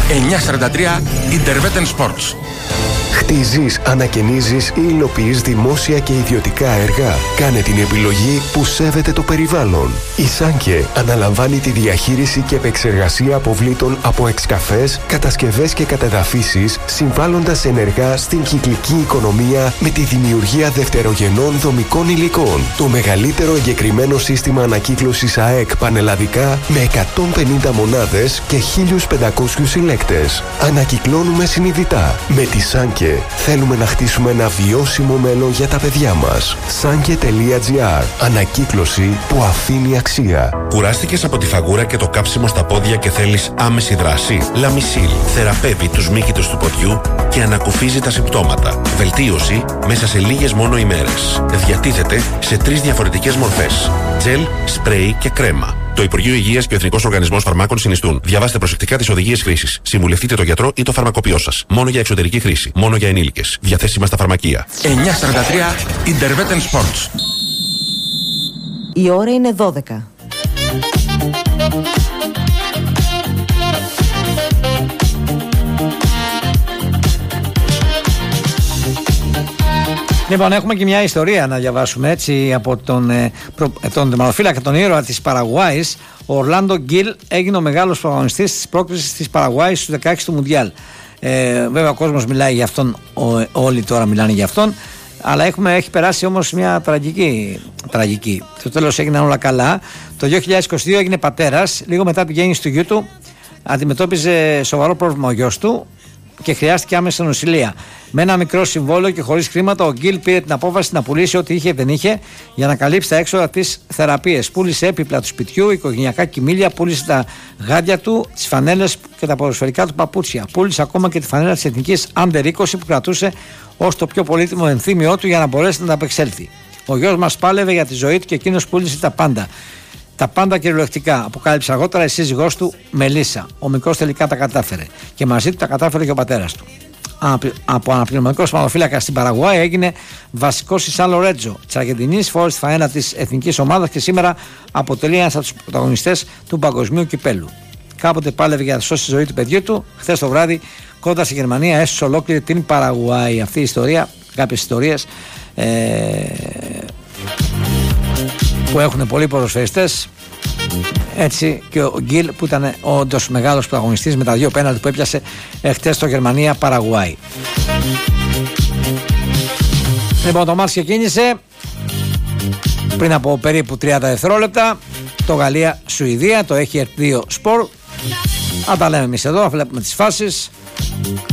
943 Interveten Sports. Χτίζεις, ανακαινίζεις ή υλοποιείς δημόσια και ιδιωτικά έργα? Κάνε την επιλογή που σέβεται το περιβάλλον. Η Σάνκε αναλαμβάνει τη διαχείριση και επεξεργασία αποβλήτων από εξκαφές, κατασκευές και κατεδαφίσεις, συμβάλλοντας ενεργά στην κυκλική οικονομία με τη δημιουργία δευτερογενών δομικών υλικών. Το μεγαλύτερο εγκεκριμένο σύστημα ανακύκλωσης ΑΕΚ πανελλαδικά με 150 μονάδες και 1.500 συλλέκτες. Ανακυκλώνουμε συνειδητά. Με τη Σάνκε θέλουμε να χτίσουμε ένα βιώσιμο μέλλον για τα παιδιά μας. Sanke.gr. Ανακύκλωση που αφήνει αξία. Κουράστηκες από τη φαγούρα και το κάψιμο στα πόδια και θέλεις άμεση δράση? Λαμισίλ θεραπεύει τους μύκητους του ποδιού και ανακουφίζει τα συμπτώματα. Βελτίωση μέσα σε λίγες μόνο ημέρες. Διατίθεται σε 3 διαφορετικές μορφές: τζελ, σπρέι και κρέμα. Το Υπουργείο Υγείας και ο Εθνικός Οργανισμός Φαρμάκων συνιστούν. Διαβάστε προσεκτικά τις οδηγίες χρήσης. Συμβουλευτείτε τον γιατρό ή το φαρμακοποιό σας. Μόνο για εξωτερική χρήση. Μόνο για ενήλικες. Διαθέσιμα στα φαρμακεία. 943 Interveten Sports. Η ώρα είναι 12. Λοιπόν, έχουμε και μια ιστορία να διαβάσουμε έτσι από τον τερματοφύλακα, τον ήρωα της Παραγουάης. Ο Ορλάντο Γκιλ έγινε ο μεγάλος πρωταγωνιστής της πρόκρισης της Παραγουάης στους 16 του Μουντιάλ. Βέβαια ο κόσμος μιλάει για αυτόν, όλοι τώρα μιλάνε για αυτόν, αλλά έχει περάσει όμως μια τραγική. Στο τέλος έγιναν όλα καλά. Το 2022 έγινε πατέρας. Λίγο μετά την γέννηση του γιού του αντιμετώπιζε σοβαρό πρόβλημα ο γιος του και χρειάστηκε άμεσα νοσηλεία. Με ένα μικρό συμβόλαιο και χωρίς χρήματα, ο Γκιλ πήρε την απόφαση να πουλήσει ό,τι είχε δεν είχε για να καλύψει τα έξοδα της θεραπείας. Πούλησε έπιπλα του σπιτιού, οικογενειακά κοιμήλια, πούλησε τα γάντια του, τις φανέλες και τα ποδοσφαιρικά του παπούτσια. Πούλησε ακόμα και τη φανέλα της εθνικής Under 20 που κρατούσε ως το πιο πολύτιμο ενθύμιό του για να μπορέσει να τα απεξέλθει. Ο γιος μας πάλευε για τη ζωή του και εκείνος πούλησε τα πάντα. Τα πάντα κυριολεκτικά, αποκάλυψε αργότερα η σύζυγός του Μελίσσα. Ο μικρός τελικά τα κατάφερε. Και μαζί του τα κατάφερε και ο πατέρας του. Από αναπληρωματικό σωματοφύλακα στην Παραγουάη έγινε βασικός στη Σαν Λορέτζο της Αργεντινής, φόρησε τη φαένα της εθνικής ομάδας και σήμερα αποτελεί ένας από τους πρωταγωνιστές του παγκοσμίου κυπέλου. Κάποτε πάλευε για να σώσει τη ζωή του παιδιού του. Χθες το βράδυ, κοντά στη Γερμανία, έσωσε ολόκληρη την Παραγουάη. Αυτή η ιστορία, κάποιες ιστορίες που έχουν πολλοί ποδοσφαιριστές. Έτσι και ο Γκιλ που ήταν όντως μεγάλος πρωταγωνιστής με τα 2 πέναλτι που έπιασε χτες στο Γερμανία-Παραγουάη. Λοιπόν, το μάτς ξεκίνησε πριν από περίπου 30 δευτερόλεπτα. Το Γαλλία-Σουηδία, το έχει 2 σπορ. Αν τα λέμε εμείς εδώ, βλέπουμε τις φάσεις.